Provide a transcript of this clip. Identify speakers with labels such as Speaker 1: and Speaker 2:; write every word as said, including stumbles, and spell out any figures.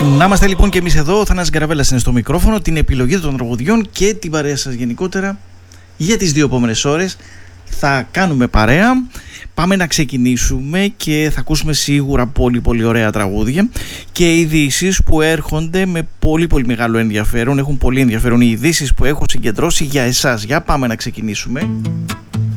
Speaker 1: Να είμαστε λοιπόν και εμείς εδώ. Ο Θανάσης Γκαραβέλλας είναι στο μικρόφωνο. Την επιλογή των τραγουδιών και την παρέα σας γενικότερα για τις δύο επόμενες ώρες θα κάνουμε παρέα. Πάμε να ξεκινήσουμε και θα ακούσουμε σίγουρα πολύ πολύ ωραία τραγούδια και ειδήσεις που έρχονται με πολύ πολύ μεγάλο ενδιαφέρον. Έχουν πολύ ενδιαφέρον οι ειδήσεις που έχω συγκεντρώσει για εσάς. Για πάμε να ξεκινήσουμε.